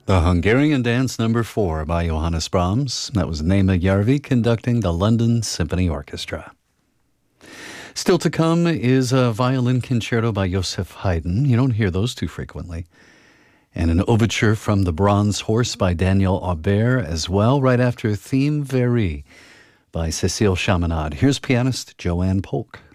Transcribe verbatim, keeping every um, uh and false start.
The Hungarian Dance Number Four by Johannes Brahms. That was Nema Järvi conducting the London Symphony Orchestra. Still to come is a violin concerto by Joseph Haydn. You don't hear those too frequently. And an overture from The Bronze Horse by Daniel Aubert as well, right after Theme Very by Cécile Chaminade. Here's pianist Joanne Polk.